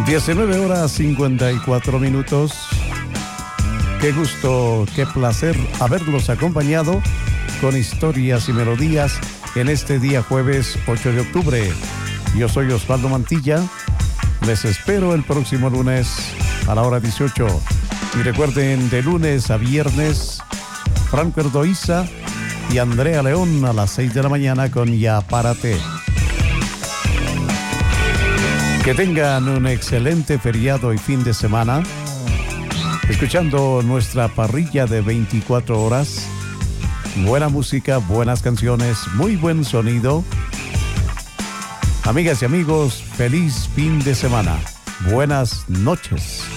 19:54. Qué gusto, qué placer haberlos acompañado con historias y melodías en este día jueves 8 de octubre. Yo soy Osvaldo Mantilla. Les espero el próximo lunes a la hora 18. Y recuerden, de lunes a viernes, Franco Erdoiza y Andrea León a las 6 de la mañana con Ya Párate. Que tengan un excelente feriado y fin de semana, escuchando nuestra parrilla de 24 horas. Buena música, buenas canciones, muy buen sonido. Amigas y amigos, feliz fin de semana. Buenas noches.